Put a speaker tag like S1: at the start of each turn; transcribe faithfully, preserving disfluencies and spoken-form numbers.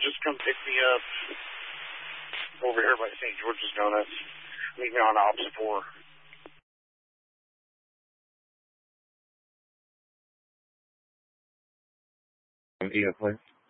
S1: just come pick me up over here by Saint George's Donuts. Meet me on Ops four.
S2: An E, please.